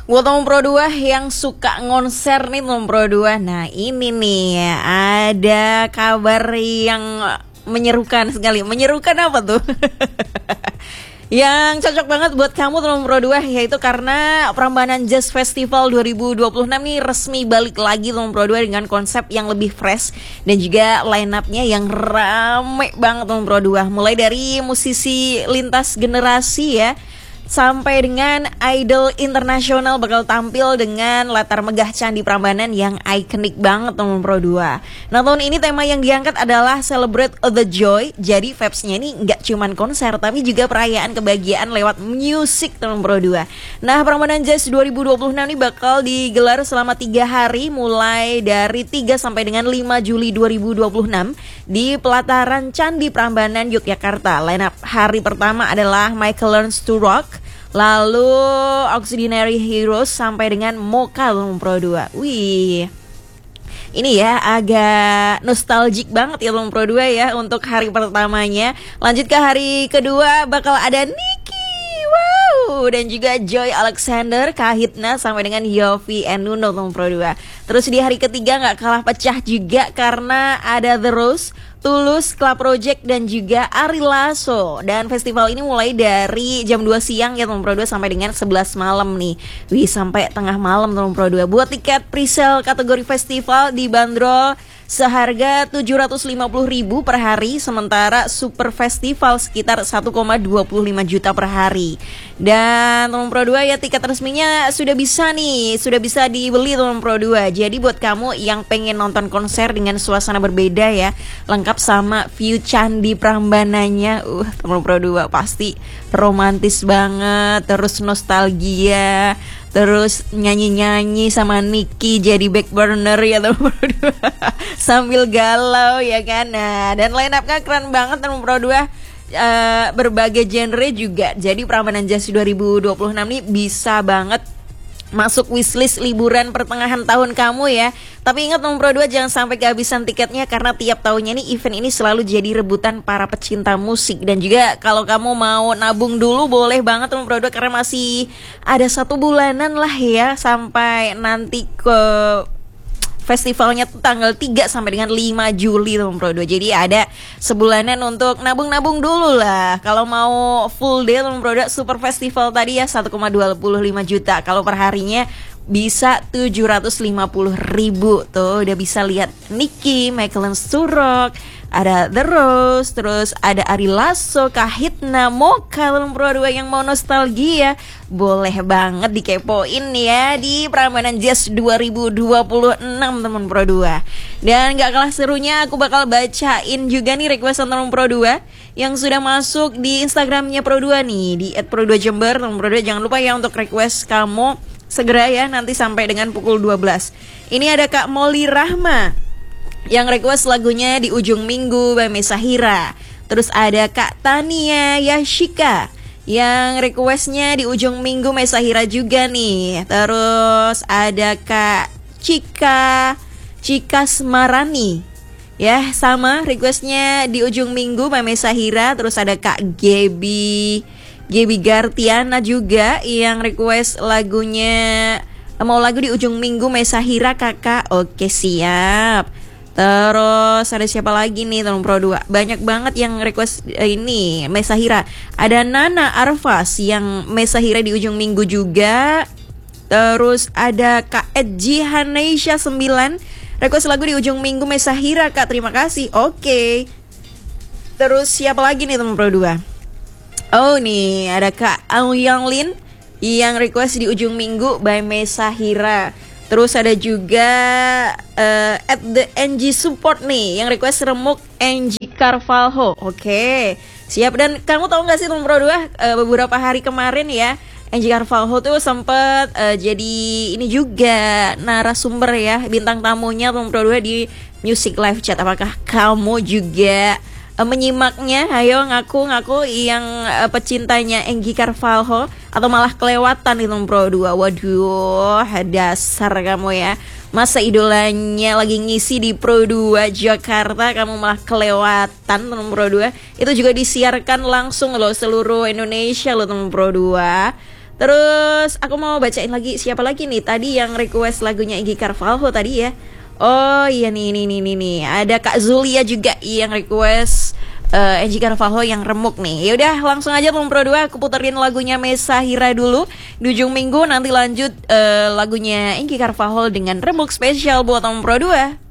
Buat teman Pro 2 yang suka ngonser nih teman Pro 2. Nah ini nih ada kabar yang menyerukan sekali. Menyerukan apa tuh? Yang cocok banget buat kamu teman Pro 2, yaitu karena Prambanan Jazz Festival 2026 nih resmi balik lagi teman Pro 2 dengan konsep yang lebih fresh dan juga line up-nya yang rame banget teman Pro 2. Mulai dari musisi lintas generasi ya, sampai dengan idol internasional bakal tampil dengan latar megah Candi Prambanan yang ikonik banget teman Pro 2. Nah tahun ini tema yang diangkat adalah Celebrate the Joy. Jadi vibes-nya ini nggak cuman konser tapi juga perayaan kebahagiaan lewat musik teman Pro 2. Nah Prambanan Jazz 2026 ini bakal digelar selama 3 hari mulai dari 3 sampai dengan 5 Juli 2026 di pelataran Candi Prambanan Yogyakarta. Line up hari pertama adalah Michael Learns to Rock, lalu Ordinary Heroes sampai dengan Mocha Pro 2. Wih, ini ya agak nostalgic banget ya Pro 2 ya untuk hari pertamanya. Lanjut ke hari kedua bakal ada Niki, wow, dan juga Joy Alexander, Kahitna sampai dengan Yofi and Nuno Pro 2. Terus di hari ketiga gak kalah pecah juga karena ada The Rose, Tulus, Club Project dan juga Ari Lasso. Dan festival ini mulai dari jam 2 siang ya teman Pro 2 sampai dengan 11 malam nih. Wih, sampai tengah malam teman Pro 2. Buat tiket pre-sale kategori festival dibanderol seharga 750.000 per hari, sementara Super Festival sekitar 1,25 juta per hari. Dan teman Pro 2 ya, tiket resminya sudah bisa dibeli teman Pro 2. Jadi buat kamu yang pengen nonton konser dengan suasana berbeda ya, lengkap sama view Candi Prambananya, teman Pro 2 pasti romantis banget, terus nostalgia, terus nyanyi-nyanyi sama Niki jadi back burner ya teman Pro 2 sambil galau ya kan. Nah, dan line up-nya keren banget teman Pro 2, berbagai genre juga. Jadi Prambanan Jazz 2026 nih bisa banget masuk wishlist liburan pertengahan tahun kamu ya. Tapi ingat teman Pro 2, jangan sampai kehabisan tiketnya karena tiap tahunnya nih event ini selalu jadi rebutan para pecinta musik. Dan juga kalau kamu mau nabung dulu boleh banget teman Pro 2 karena masih ada 1 bulanan lah ya sampai nanti ke festivalnya tuh tanggal 3 sampai dengan 5 Juli teman Pro 2. Jadi ada sebulanan untuk nabung-nabung dulu lah. Kalau mau full day teman Pro 2, Super Festival tadi ya 1,25 juta. Kalau per harinya bisa 750.000 tuh. Udah bisa lihat Niki, Michael Surrock, ada The Rose, terus ada Ari Lasso, Kahitna, Mocha Pro 2. Yang mau nostalgia boleh banget dikepoin ya di Prambanan Jazz 2026 teman Pro 2. Dan gak kalah serunya aku bakal bacain juga nih requestan teman Pro 2 yang sudah masuk di Instagramnya Pro 2 nih, di @pro2jember teman Pro 2. Jangan lupa ya untuk request kamu segera ya, nanti sampai dengan pukul 12. Ini ada Kak Molly Rahma yang request lagunya Di Ujung Minggu by Mesahira. Terus ada Kak Tania Yashika yang requestnya Di Ujung Minggu Mesahira juga nih. Terus ada Kak Cika Smarani ya, sama requestnya Di Ujung Minggu by Mesahira. Terus ada Kak Gebi Gartiana juga yang request lagunya, mau lagu Di Ujung Minggu Mesahira kakak. Oke siap. Terus ada siapa lagi nih teman Pro 2? Banyak banget yang request ini Mesahira. Ada Nana Arfas yang Mesahira Di Ujung Minggu juga. Terus ada Kak Edji Haneisha 9 request lagu Di Ujung Minggu Mesahira Kak, terima kasih. Oke. Terus siapa lagi nih teman Pro 2? Oh nih ada Kak Aouyang Lin yang request Di Ujung Minggu by Mesahira. Terus ada juga at the NG Support nih yang request remuk NG Carvalho. Oke, siap. Dan kamu tahu gak sih teman Pro 2, beberapa hari kemarin ya NG Carvalho tuh sempet jadi ini juga narasumber ya, bintang tamunya teman Pro 2 di Music Live Chat. Apakah kamu juga menyimaknya? Ayo ngaku yang pecintanya Enggi Carvalho atau malah kelewatan di Pro 2. Waduh, dasar kamu ya. Masa idolanya lagi ngisi di Pro 2 Jakarta kamu malah kelewatan teman Pro 2. Itu juga disiarkan langsung loh seluruh Indonesia loh teman Pro 2. Terus aku mau bacain lagi siapa lagi nih tadi yang request lagunya Iggy Carvalho tadi ya. Oh iya nih. Ada Kak Zulia juga yang request Iggy Carvalho yang remuk nih. Yaudah langsung aja Pro 2 aku puterin lagunya Mesa Hira dulu. Di ujung minggu nanti lanjut lagunya Iggy Carvalho dengan remuk spesial buat Pro 2.